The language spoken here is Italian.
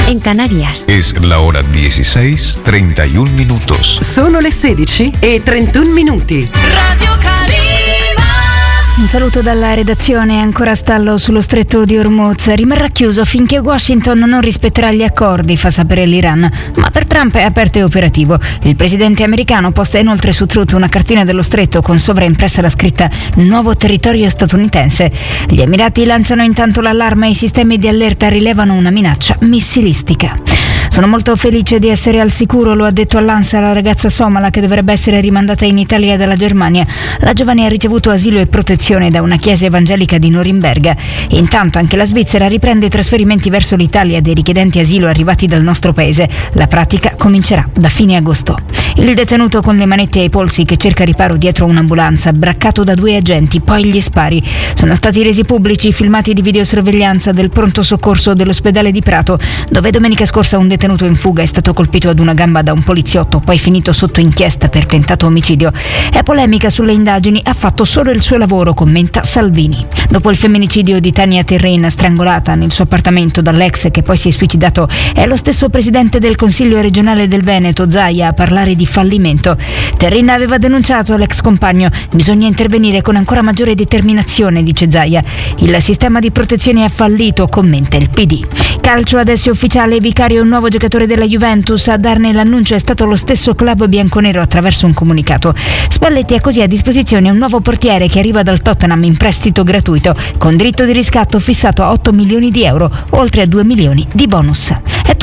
en Canarias. Es la hora 16:31 minutos. Sono le 16:31 minuti. Radio Calima. Un saluto dalla redazione. Ancora stallo sullo stretto di Hormuz. Rimarrà chiuso finché Washington non rispetterà gli accordi, fa sapere l'Iran. Ma per Trump è aperto e operativo. Il presidente americano posta inoltre su Truth una cartina dello stretto con sovraimpressa la scritta "Nuovo territorio statunitense". Gli Emirati lanciano intanto l'allarme e i sistemi di allerta rilevano una minaccia missilistica. Sono molto felice di essere al sicuro, lo ha detto all'ANSA la ragazza somala che dovrebbe essere rimandata in Italia dalla Germania. La giovane ha ricevuto asilo e protezione da una chiesa evangelica di Norimberga. Intanto anche la Svizzera riprende i trasferimenti verso l'Italia dei richiedenti asilo arrivati dal nostro paese. La pratica comincerà da fine agosto. Il detenuto con le manette ai polsi che cerca riparo dietro un'ambulanza, braccato da 2 agenti, poi gli spari. Sono stati resi pubblici i filmati di videosorveglianza del pronto soccorso dell'ospedale di Prato, dove domenica scorsa un detenuto in fuga è stato colpito ad una gamba da un poliziotto, poi finito sotto inchiesta per tentato omicidio. È polemica sulle indagini, ha fatto solo il suo lavoro, commenta Salvini. Dopo il femminicidio di Tania Terrin, strangolata nel suo appartamento dall'ex che poi si è suicidato, è lo stesso presidente del Consiglio regionale del Veneto, Zaia, a parlare di fallimento. Terrin aveva denunciato l'ex compagno. Bisogna intervenire con ancora maggiore determinazione, dice Zaia. Il sistema di protezione è fallito, commenta il PD. Calcio adesso è ufficiale, Vicario è un nuovo giocatore della Juventus. A darne l'annuncio è stato lo stesso club bianconero attraverso un comunicato. Spalletti ha così a disposizione un nuovo portiere che arriva dal Tottenham in prestito gratuito, con diritto di riscatto fissato a 8 milioni di euro, oltre a 2 milioni di bonus. È